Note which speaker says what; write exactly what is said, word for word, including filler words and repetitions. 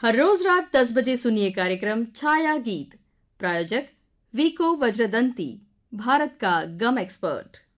Speaker 1: हर रोज रात दस बजे सुनिए कार्यक्रम छाया गीत। प्रायोजक वीको वज्रदंती, भारत का गम एक्सपर्ट।